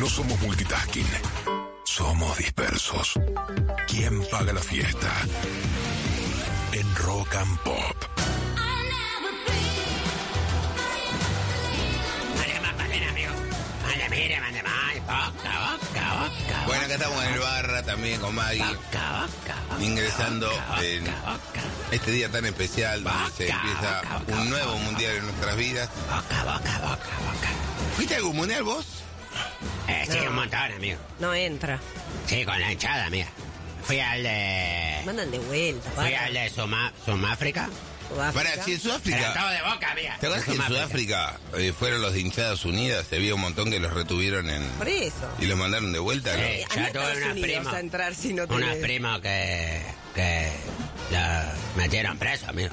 No somos multitasking. Somos dispersos. ¿Quién paga la fiesta? En Rock and Pop. Bueno, acá estamos en el Barra también con Maggie, ingresando en este día tan especial donde se empieza un nuevo mundial en nuestras vidas. ¿Fuiste a algún mundial vos? Sí, un montón, amigo. No entra. Sí, con la hinchada, amiga. Fui al de... Mandan de vuelta. Fui al de Sudáfrica. Para, si en Sudáfrica... Pero todo de boca, amiga. ¿Te acuerdas que en Sudáfrica fueron los de hinchadas unidas? Se vio un montón que los retuvieron en... Por eso. Y los mandaron de vuelta, ¿no? Sí, ya tuve unos primos. A entrar si no Unos primos que los metieron presos, amigo.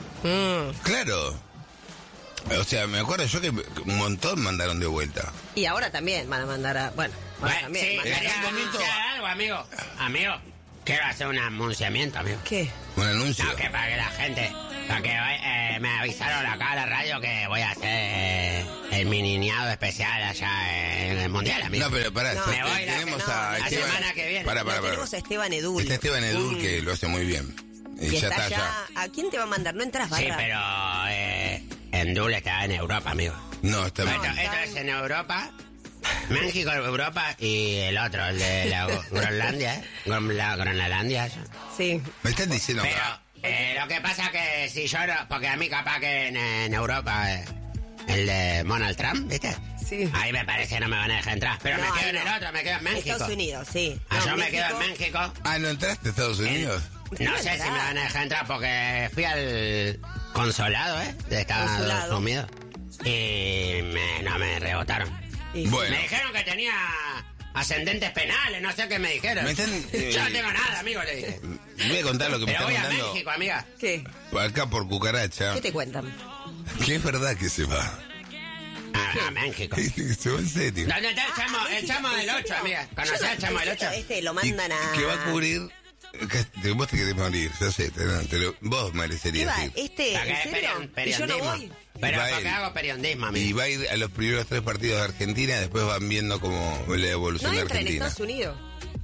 Claro. O sea, me acuerdo yo que un montón mandaron de vuelta. Y ahora también van a mandar a... Bueno, también. Sí, mandaron- quería momento- anunciar algo, amigo. Amigo, quiero hacer un anunciamiento, amigo. ¿Qué? Un anuncio. No, que para que la gente... Para que me avisaron acá a la radio que voy a hacer el minineado especial allá en el Mundial, amigo. No, pero pará, No, me voy tenemos la a la Esteban. semana que viene. Pará. Tenemos a Esteban Edul. Está Esteban Edul que lo hace muy bien. Y Que ya está está allá. ya. ¿A quién te va a mandar? No entras, Sí, Barra. pero Endul está en Europa, amigo. No, está bien. Esto es en Europa, México, Europa y el otro, el de la Groenlandia, Groenlandia. Sí. Me están diciendo Pero lo que pasa que si yo no, porque a mí capaz que en Europa el de Donald Trump, ¿viste? Sí. Ahí me parece que no me van a dejar entrar. Pero me quedo en el otro, me quedo en México. Estados Unidos, sí. Yo No, me quedo en México. México. Ah, ¿no entraste a Estados Unidos? No sé si me van a dejar entrar porque fui al consulado, de Estados Consulado. Unidos. Y no me rebotaron. Y- Bueno. Me dijeron que tenía ascendentes penales, no sé qué me dijeron. Me están, Yo no tengo nada, amigo, le dije. Voy a contar lo que me Pero están voy a contando México, amiga. ¿Qué? acá por Cucaracha. ¿Qué te cuentan? Que es verdad que se va. A México. Se va en serio. ¿Dónde está el chamo del 8, amiga? ¿Conocés al chamo del 8? Lo Y mandan a... que va a cubrir... Vos te querés morir, ya sé, vos ¿Qué merecerías va? ir. Para que ¿En serio? ¿Y yo no periodismo. voy? Pero Va porque él. hago periodismo, Y amigo. va a ir a los primeros 3 partidos de Argentina, después van viendo cómo la No evolución de entra en Argentina. Estados Unidos.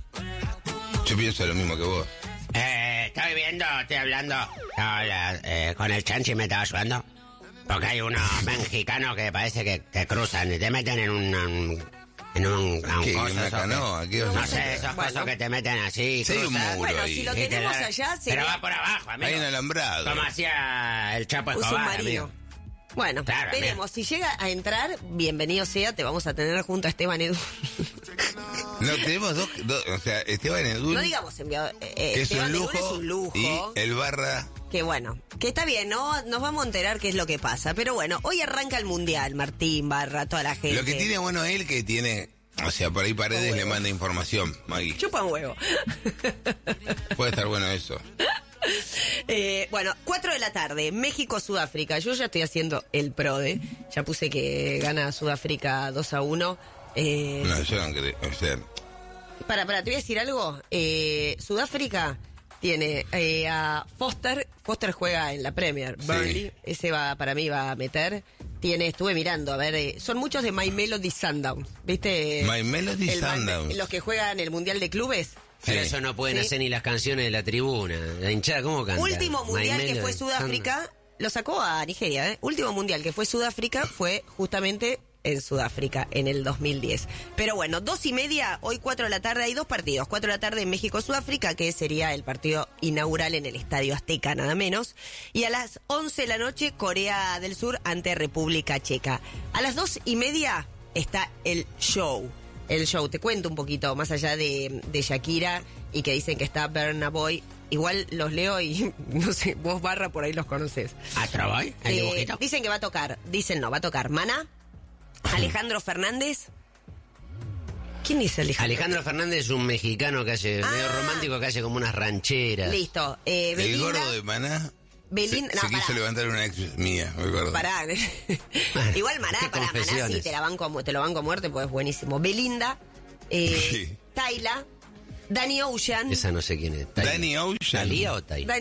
Yo pienso lo mismo que vos. Estoy hablando con el Chanchi, me estaba ayudando. Porque hay unos mexicanos que parece que te cruzan y te meten en un ¿Qué? coso, ¿Una eso canoa? ¿Qué vas a no sé, hacer? esos Bueno. cosas que te meten así. Sí, hay un cruzan. muro Bueno, ahí. si lo Y te tenemos da- allá, Pero sería va por abajo, amigo. Hay un alambrado. Como hacía el Chapo un Escobar, submarino. amigo. Bueno, Claro, veremos. Si llega a entrar, bienvenido sea, te vamos a tener junto a Esteban Edu. No, tenemos dos, o sea, Esteban Edul, No digamos enviado. que es Esteban un Edul lujo, es un lujo. y el Barra... Que bueno, que está bien, ¿no? Nos vamos a enterar qué es lo que pasa. Pero bueno, hoy arranca el Mundial, Martín, Barra, toda la gente. Lo que tiene bueno él que tiene... O sea, por ahí Paredes le manda información, Maggie. Chupa un huevo. Puede estar bueno eso. Bueno, 4 de la tarde, México-Sudáfrica. Yo ya estoy haciendo el PRODE. Ya puse que gana Sudáfrica 2-1. No, yo no creo. O sea, Para, te voy a decir algo. Sudáfrica tiene a Foster. Foster juega en la Premier. Sí. Burnley, ese para mí va a meter. Estuve mirando, a ver, son muchos de My Melody Sundowns, ¿viste? My Melody Sundowns. Los que juegan el Mundial de Clubes. Pero Sí. eso no pueden Sí. hacer ni las canciones de la tribuna. La hinchada, ¿cómo canta? Último mundial My que fue Melody, Sudáfrica, lo sacó a Nigeria, ¿eh? Último mundial que fue Sudáfrica fue justamente en Sudáfrica, en el 2010. Pero bueno, 2:30, hoy 4 de la tarde, hay 2 partidos. 4 de la tarde en México-Sudáfrica, que sería el partido inaugural en el Estadio Azteca, nada menos. Y a las 11 de la noche, Corea del Sur ante República Checa. A las 2:30 está el show. El show, te cuento un poquito, más allá de Shakira y que dicen que está Burna Boy. Igual los leo y no sé, vos Barra por ahí los conoces. ¿Astro Boy? ¿El dibujito? Dicen que va a tocar, va a tocar Maná, Alejandro Fernández. ¿Quién es Alejandro Fernández es un mexicano que hace, medio romántico, que hace como unas rancheras. Listo. el Belinda, gordo de Maná Belinda, se quiso levantar una ex mía, me acuerdo. Pará. Igual Maná, Qué Maná confesiones. sí, te lo banco a muerte, pues es buenísimo. Belinda, Sí. Tayla, Danny Ocean. Esa no sé quién es. Danny Ocean. ¿Talía o Taila?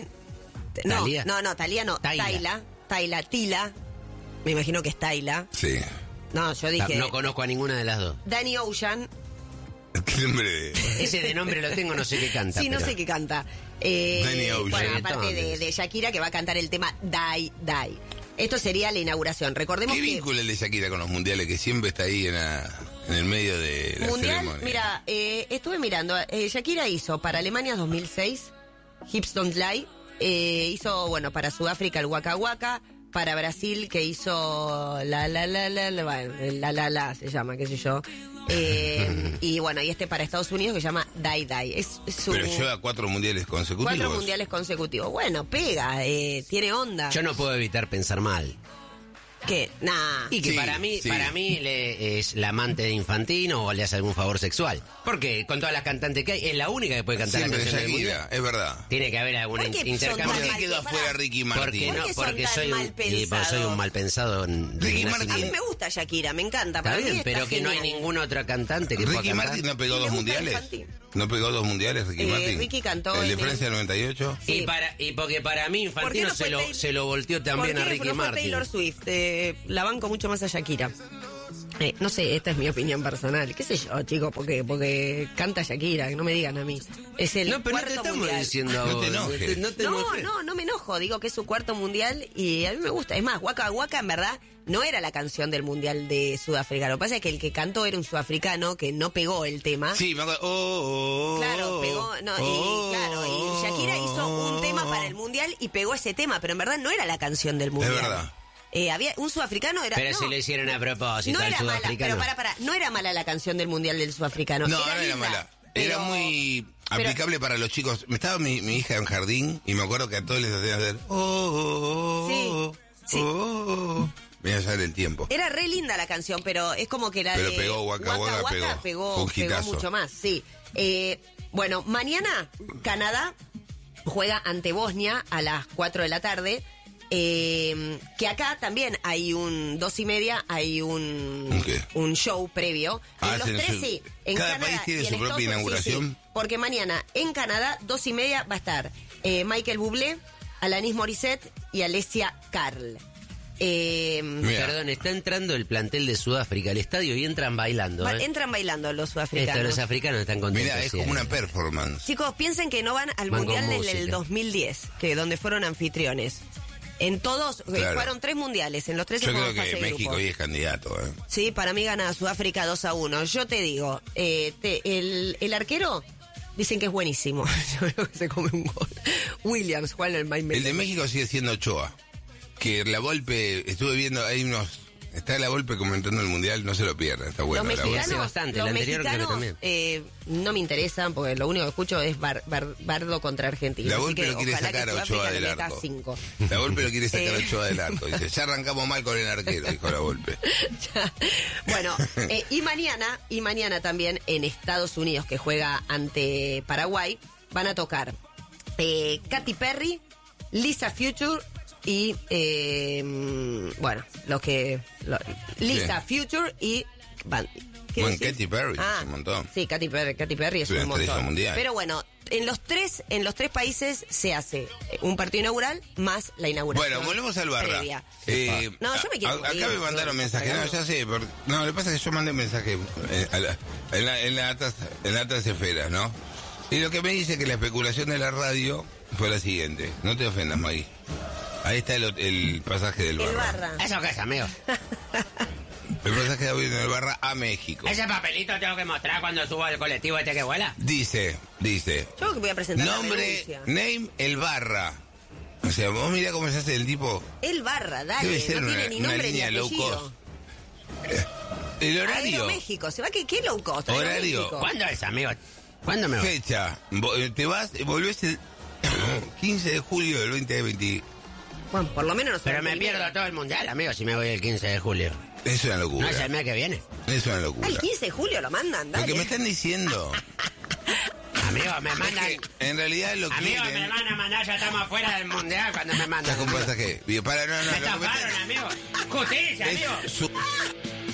No, Talía no. Tayla. Tayla, Tila. Me imagino que es Tayla. Sí. No, yo dije... No conozco a ninguna de las dos. Danny Ocean. ¿Qué nombre? Ese de nombre lo tengo, no sé qué canta. Sí, no pero... sé qué canta. Danny Ocean. Bueno, aparte Entonces. de Shakira, que va a cantar el tema Die, Die. Esto sería la inauguración. Recordemos ¿Qué que... vínculo el de Shakira con los mundiales que siempre está ahí en el medio de la Mundial, ceremonia? mira, estuve mirando. Shakira hizo para Alemania 2006, Hips Don't Lie. Hizo, bueno, para Sudáfrica el Waka Waka. Para Brasil, que hizo la se llama, qué sé yo. Y bueno, y para Estados Unidos que se llama Die Die. Es su... Pero lleva 4 mundiales consecutivos. 4 mundiales consecutivos. Bueno, pega, tiene onda. Yo no puedo evitar pensar mal. ¿Qué? Nah. Y que Sí, para mí sí. es la amante de Infantino o le hace algún favor sexual. Porque con todas las cantantes que hay, es la única que puede cantar Siempre la canción del Shakira, mundial. es verdad. Tiene que haber algún ¿Por qué intercambio. ¿Por son qué tan quedó mal- afuera para- Ricky Porque Martin? no, ¿Por qué son porque tan soy mal un pues soy un mal pensado. Ricky Martin. A mí me gusta Shakira, me encanta. Está Para mí bien, está pero que no hay genial. ninguna otra cantante que pueda Ricky cantar. Martin no pegó Y me 2 gusta mundiales. Infantil. ¿No pegó 2 mundiales Ricky Martin? Ricky cantó ¿El de en el- Francia 98? Sí. Y porque para mí ¿Por qué Infantino no fue Taylor- se lo volteó también ¿Por a qué Ricky no fue Martin. Taylor Swift? La banco mucho más a Shakira. No sé, esta es mi opinión personal. ¿Qué sé yo, chicos? Porque canta Shakira, no me digan a mí. Es el No, pero no te cuarto estamos mundial. diciendo a No vos. te enojes. No te enojes. No me enojo. Digo que es su cuarto mundial y a mí me gusta. Es más, Waka Waka en verdad no era la canción del mundial de Sudáfrica. Lo que pasa es que el que cantó era un sudafricano que no pegó el tema. Sí, me acuerdo. Claro, pegó, y Shakira hizo un tema para el mundial y pegó ese tema, pero en verdad no era la canción del mundial. verdad. Había un sudafricano era. Pero no, si lo hicieron a propósito no al era mala, sudafricano. pero para, no era mala la canción del mundial del sudafricano. No, no era linda, mala. pero- Era muy aplicable para los chicos. Estaba mi hija en jardín y me acuerdo que a todos les hacían hacer. Sí. Voy a saber el tiempo. Era re linda la canción, pero es como que la Pero de pegó, Waka Waka pegó. pegó, Fue un pegó hitazo. mucho más, sí. Bueno, mañana Canadá juega ante Bosnia a las 4 de la tarde. Que acá también hay 2:30, hay ¿Un qué? un show previo. Ah, En los hacen tres su- sí. En cada Canadá país tiene y en su propia Estados Unidos, inauguración. sí, porque mañana en Canadá, 2:30, va a estar Michael Bublé, Alanis Morissette y Alessia Carl. Mira. Perdón, está entrando el plantel de Sudáfrica al estadio y entran bailando. Entran bailando los Esto, sudafricanos. los africanos están contentos. Mira, es sí, como una ahí. performance. Chicos, piensen que no van al Van con Mundial del música. 2010, que donde fueron anfitriones. En todos, Claro. fueron 3 mundiales, en los 3 se Yo creo fueron fase que de México grupos. hoy es candidato. Sí, para mí gana Sudáfrica 2-1. Yo te digo, el arquero dicen que es buenísimo. Yo creo que se come un gol. Williams, Juan el Maime. El de México sigue siendo Ochoa. Que la Volpe, estuve viendo, está la Volpe comentando el Mundial, no se lo pierdan, está bueno. Los la Sí, Volpe. hace bastante, los el anterior creo que mexicanos, no me interesan porque lo único que escucho es Bardo contra Argentina. La así Volpe que lo quiere ojalá sacar que a Ochoa Sudáfrica del le meta arco. 5. La Volpe lo quiere sacar a Ochoa del arco. Dice, ya arrancamos mal con el arquero, dijo la Volpe. Bueno, y mañana también en Estados Unidos, que juega ante Paraguay, van a tocar Katy Perry, Lisa Future y, Lisa Future y... ¿qué Bueno, decir? Katy Perry, es un montón. Sí, Katy Perry es Es una un estrella montón. mundial. Pero bueno, en los tres países se hace un partido inaugural más la inauguración. Bueno, volvemos al Barra. previa. No, yo me quiero acá morir, me mandaron no, mensajes. No, ya sé. No, lo que pasa es que yo mandé un mensaje en las altas esferas, ¿no? Y lo que me dice que la especulación de la radio fue la siguiente. No te ofendas, Maggie. Ahí está el pasaje del El Barra. Barra. ¿Eso qué es, amigo? El pasaje de avión del Barra a México. ¿Ese papelito tengo que mostrar cuando subo al colectivo este que vuela? Dice. Yo que voy a presentar la Nombre, renuncia. name, el Barra. O sea, vos mirá cómo se hace el tipo. El Barra, dale, Debe ser no tiene ni una nombre ni línea low apellido. cost. El horario. Aeroméxico, se va que ¿qué low cost? Horario. Aeroméxico. ¿Cuándo es, amigo? ¿Cuándo me voy? Fecha. Te vas, volvés el 15 de julio del 2020. Bueno, por lo menos no Pero me primero. pierdo todo el mundial, amigo, si me voy el 15 de julio. Es una ¿No locura. es el mes que viene? Es una locura. El 15 de julio lo mandan, Lo dale. que me están diciendo. Amigo, me es mandan... que en realidad lo Amigo, me quieren. van a mandar, ya estamos afuera del mundial cuando me mandan. Sacó un pasaje. Digo, para, no, Me lo que me estafaron, están- amigo. Justicia, amigo. es su-